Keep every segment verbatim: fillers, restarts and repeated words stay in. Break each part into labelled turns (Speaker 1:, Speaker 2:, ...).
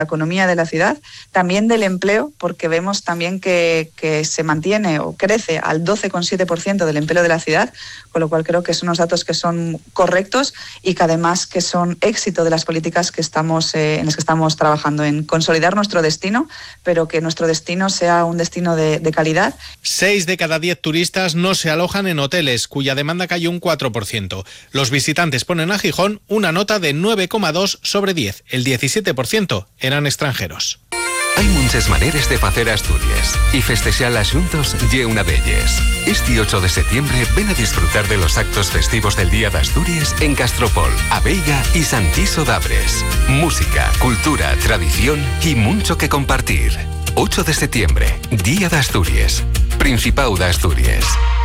Speaker 1: economía de la ciudad, también del empleo, porque vemos también que, que se mantiene o crece al doce coma siete por ciento del empleo de la ciudad, con lo cual creo que son unos datos que son correctos y que además que son éxito de las políticas que estamos, eh, en las que estamos trabajando, en consolidar nuestro destino, pero que nuestro destino sea un destino de, de calidad.
Speaker 2: Seis de cada diez turistas no se alojan en hoteles, cuya demanda cayó un cuatro por ciento. Los visitantes ponen a Gijón una nota de nueve coma dos sobre diez, el diecisiete por ciento eran extranjeros.
Speaker 3: Hay muchas maneras de hacer Asturias y festejarlas juntos y una de ellas. Este ocho de septiembre ven a disfrutar de los actos festivos del Día de Asturias en Castropol, Abella y Santiso d'Abres. Música, cultura, tradición y mucho que compartir. ocho de septiembre, Día de Asturias. Principado de Asturias.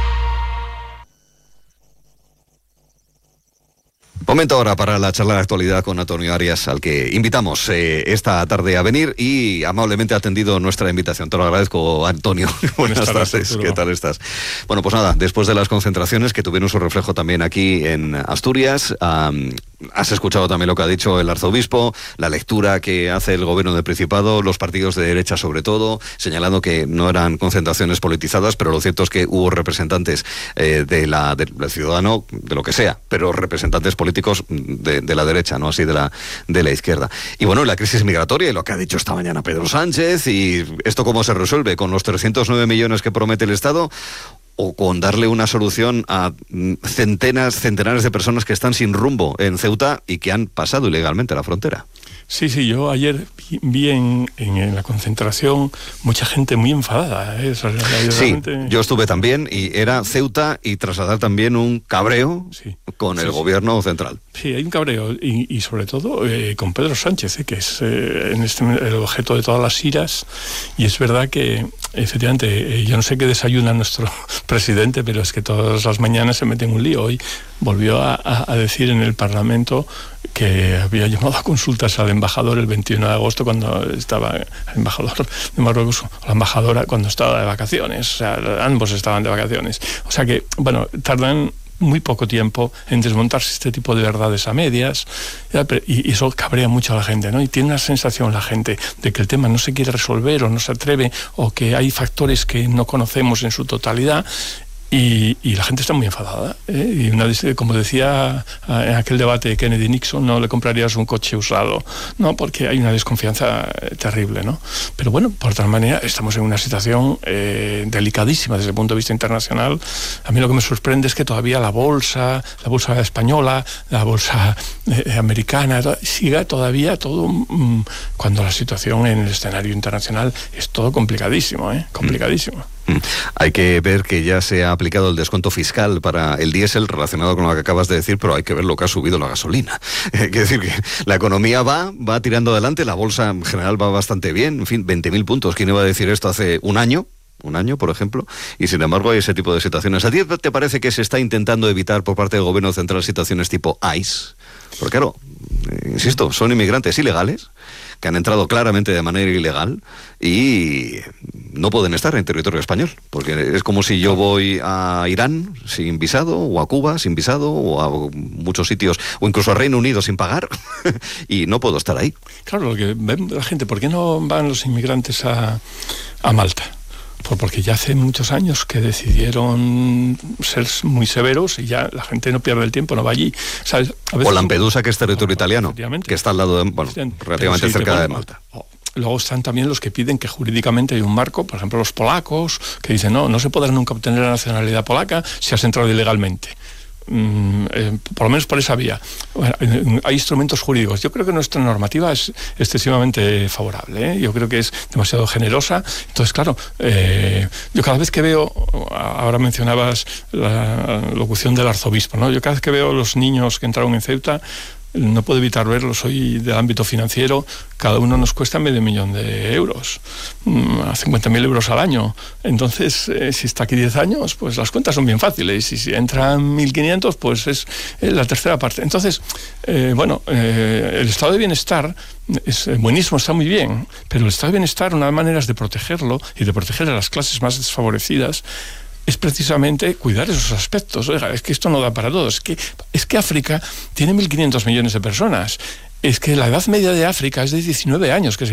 Speaker 4: Momento ahora para la charla de actualidad con Antonio Arias, al que invitamos eh, esta tarde a venir y amablemente ha atendido nuestra invitación. Te lo agradezco, Antonio. Buenas tardes, ¿qué tal estás? Bueno, pues nada, después de las concentraciones que tuvieron su reflejo también aquí en Asturias, um, has escuchado también lo que ha dicho el arzobispo, la lectura que hace el gobierno del Principado, los partidos de derecha sobre todo, señalando que no eran concentraciones politizadas, pero lo cierto es que hubo representantes eh, de la, de, del ciudadano, de lo que sea, pero representantes políticos De, de la derecha, no así de la, de la izquierda. Y bueno, la crisis migratoria y lo que ha dicho esta mañana Pedro Sánchez, y esto cómo se resuelve, con los trescientos nueve millones que promete el Estado o con darle una solución a centenas, centenares de personas que están sin rumbo en Ceuta y que han pasado ilegalmente la frontera.
Speaker 5: Sí, sí, yo ayer vi en, en, en la concentración mucha gente muy enfadada. ¿eh? Eso,
Speaker 4: sí, yo estuve también y era Ceuta y trasladar también un cabreo sí, con el sí, gobierno central.
Speaker 5: Sí, hay un cabreo y, y sobre todo eh, con Pedro Sánchez, eh, que es eh, en este, el objeto de todas las iras, y es verdad que efectivamente, eh, yo no sé qué desayuna nuestro presidente, pero es que todas las mañanas se mete en un lío. Hoy volvió a, a, a decir en el Parlamento que había llamado a consultas al embajador el veintiuno de agosto cuando estaba el embajador de Marruecos, o la embajadora cuando estaba de vacaciones, o sea, ambos estaban de vacaciones. O sea que, bueno, tardan muy poco tiempo en desmontarse este tipo de verdades a medias, y eso cabrea mucho a la gente, ¿no? Y tiene una sensación la gente de que el tema no se quiere resolver o no se atreve, o que hay factores que no conocemos en su totalidad. Y, y la gente está muy enfadada, ¿eh? Y una, como decía en aquel debate de Kennedy-Nixon, no le comprarías un coche usado, no, porque hay una desconfianza terrible, ¿no? Pero bueno, por otra manera, estamos en una situación eh, delicadísima desde el punto de vista internacional. A mí lo que me sorprende es que todavía la bolsa, la bolsa española, la bolsa eh, americana, siga todavía todo, mmm, cuando la situación en el escenario internacional es todo complicadísimo, ¿eh? Complicadísimo.
Speaker 4: Mm. Hay que ver que ya se ha aplicado el descuento fiscal para el diésel relacionado con lo que acabas de decir, pero hay que ver lo que ha subido la gasolina. Quiere decir que la economía va, va tirando adelante, la bolsa en general va bastante bien, en fin, veinte mil puntos. ¿Quién iba a decir esto hace un año? Un año, por ejemplo, y sin embargo hay ese tipo de situaciones. ¿A ti te parece que se está intentando evitar por parte del gobierno central situaciones tipo ICE? Porque claro, eh, insisto, son inmigrantes ilegales que han entrado claramente de manera ilegal y no pueden estar en territorio español, porque es como si yo voy a Irán sin visado, o a Cuba sin visado, o a muchos sitios, o incluso a Reino Unido sin pagar, y no puedo estar ahí.
Speaker 5: Claro, lo que ve la gente, ¿por qué no van los inmigrantes a, a Malta? Porque ya hace muchos años que decidieron ser muy severos y ya la gente no pierde el tiempo, no va allí. ¿Sabes? A veces
Speaker 4: o Lampedusa, que es territorio italiano, que está al lado de, bueno, relativamente sí, cerca de Malta.
Speaker 5: Luego están también los que piden que jurídicamente hay un marco, por ejemplo los polacos, que dicen no, no se podrá nunca obtener la nacionalidad polaca si has entrado ilegalmente. Mm, eh, por lo menos por esa vía. Bueno, hay instrumentos jurídicos. Yo creo que nuestra normativa es excesivamente favorable, ¿eh? Yo creo que es demasiado generosa. Entonces, claro, eh, yo cada vez que veo, ahora mencionabas la locución del arzobispo, ¿no? Yo cada vez que veo los niños que entraron en Ceuta, no puedo evitar verlo, soy del ámbito financiero, cada uno nos cuesta medio millón de euros, a cincuenta mil euros al año. Entonces, eh, si está aquí diez años, pues las cuentas son bien fáciles, y si entran mil quinientos, pues es eh, la tercera parte. Entonces, eh, bueno, eh, el estado de bienestar es buenísimo, está muy bien, pero el estado de bienestar, una de las maneras de protegerlo y de proteger a las clases más desfavorecidas, es precisamente cuidar esos aspectos. Oiga, es que esto no da para todos. Es que, es que África tiene mil quinientos millones de personas. Es que la edad media de África es de diecinueve años, que se